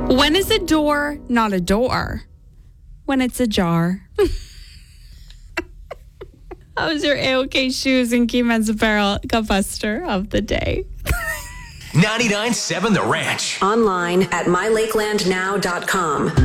When is a door not a door? When it's ajar. That was your AOK Shoes and Key Men's Apparel Gutbuster of the day. 99.7 The Ranch. Online at mylakelandnow.com.